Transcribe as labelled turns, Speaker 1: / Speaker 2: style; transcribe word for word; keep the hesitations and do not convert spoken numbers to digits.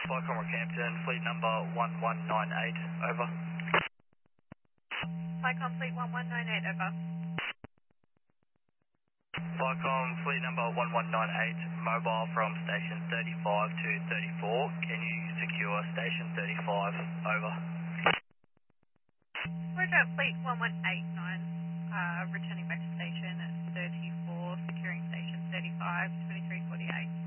Speaker 1: Flycom Rockhampton, fleet number one one nine eight, over.
Speaker 2: Flycom Fleet one one nine eight, over.
Speaker 1: Flycom fleet number one one nine eight, mobile from station thirty-five to thirty-four. Can you secure station thirty-five, over.
Speaker 2: Roger, Fleet one one eight nine, uh, returning back to station at thirty-four, securing station thirty-five, twenty-three forty-eight.